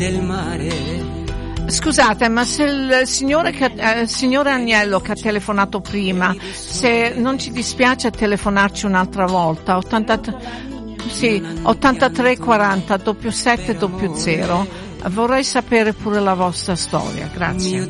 del mare. Scusate, ma se il signore Agnello che ha telefonato prima, se non ci dispiace telefonarci un'altra volta, 83 40 77 00, vorrei sapere pure la vostra storia, grazie.